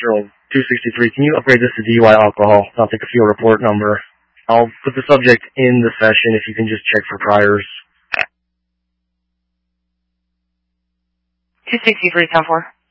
263. Can you upgrade this to DUI alcohol? I'll take a field report number. I'll put the subject in the session if you can just check for priors. 263, 10-4.